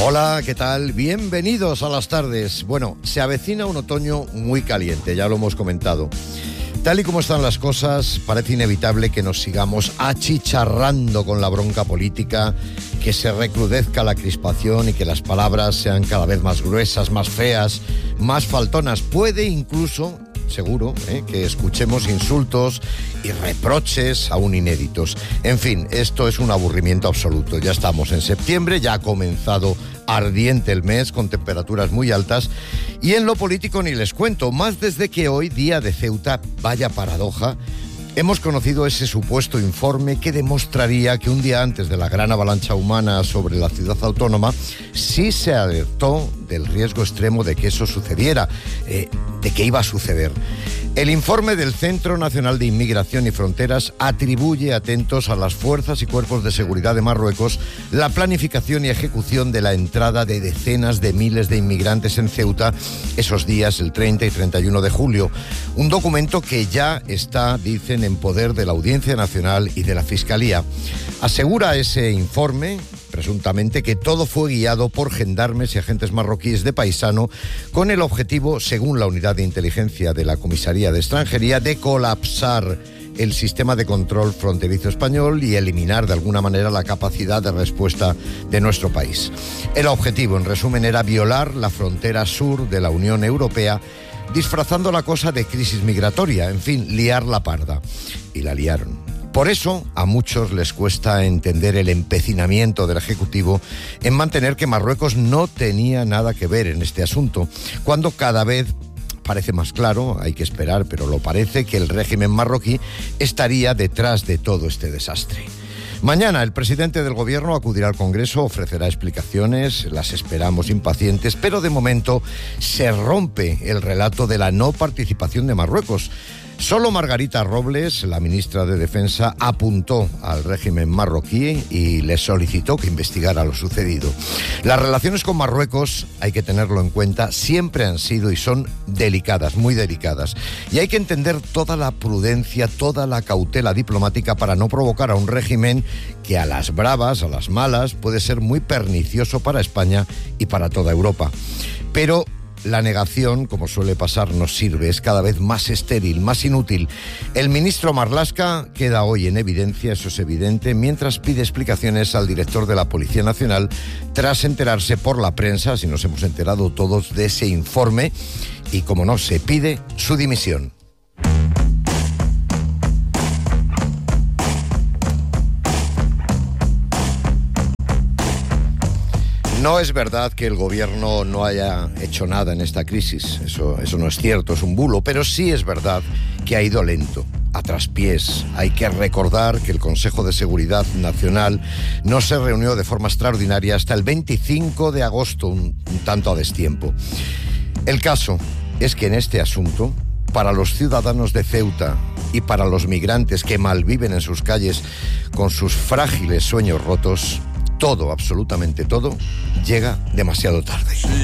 Hola, ¿qué tal? Bienvenidos a las tardes. Bueno, se avecina un otoño muy caliente, ya lo hemos comentado. Tal y como están las cosas, parece inevitable que nos sigamos achicharrando con la bronca política, que se recrudezca la crispación y que las palabras sean cada vez más gruesas, más feas, más faltonas. Puede incluso, seguro, que escuchemos insultos y reproches aún inéditos. En fin, esto es un aburrimiento absoluto. Ya estamos en septiembre, ya ha comenzado ardiente el mes, con temperaturas muy altas, y en lo político ni les cuento, más desde que hoy, día de Ceuta, vaya paradoja, hemos conocido ese supuesto informe que demostraría que un día antes de la gran avalancha humana sobre la ciudad autónoma, sí se alertó del riesgo extremo de que eso sucediera, de que iba a suceder. El informe del Centro Nacional de Inmigración y Fronteras atribuye, atentos, a las fuerzas y cuerpos de seguridad de Marruecos la planificación y ejecución de la entrada de decenas de miles de inmigrantes en Ceuta esos días, el 30 y 31 de julio. Un documento que ya está, dicen, en poder de la Audiencia Nacional y de la Fiscalía. Asegura ese informe, presuntamente, que todo fue guiado por gendarmes y agentes marroquíes de paisano con el objetivo, según la unidad de inteligencia de la Comisaría de Extranjería, de colapsar el sistema de control fronterizo español y eliminar de alguna manera la capacidad de respuesta de nuestro país. El objetivo, en resumen, era violar la frontera sur de la Unión Europea, disfrazando la cosa de crisis migratoria, en fin, liar la parda. Y la liaron. Por eso, a muchos les cuesta entender el empecinamiento del Ejecutivo en mantener que Marruecos no tenía nada que ver en este asunto, cuando cada vez parece más claro, hay que esperar, pero lo parece, que el régimen marroquí estaría detrás de todo este desastre. Mañana el presidente del gobierno acudirá al Congreso, ofrecerá explicaciones, las esperamos impacientes, pero de momento se rompe el relato de la no participación de Marruecos. Solo Margarita Robles, la ministra de Defensa, apuntó al régimen marroquí y le solicitó que investigara lo sucedido. Las relaciones con Marruecos, hay que tenerlo en cuenta, siempre han sido y son delicadas, muy delicadas. Y hay que entender toda la prudencia, toda la cautela diplomática para no provocar a un régimen que a las bravas, a las malas, puede ser muy pernicioso para España y para toda Europa. Pero la negación, como suele pasar, nos sirve, es cada vez más estéril, más inútil. El ministro Marlaska queda hoy en evidencia, eso es evidente, mientras pide explicaciones al director de la Policía Nacional tras enterarse por la prensa, si nos hemos enterado todos, de ese informe, y como no, se pide su dimisión. No es verdad que el gobierno no haya hecho nada en esta crisis, eso no es cierto, es un bulo, pero sí es verdad que ha ido lento, a traspiés. Hay que recordar que el Consejo de Seguridad Nacional no se reunió de forma extraordinaria hasta el 25 de agosto, un tanto a destiempo. El caso es que en este asunto, para los ciudadanos de Ceuta y para los migrantes que malviven en sus calles con sus frágiles sueños rotos, todo, absolutamente todo, llega demasiado tarde.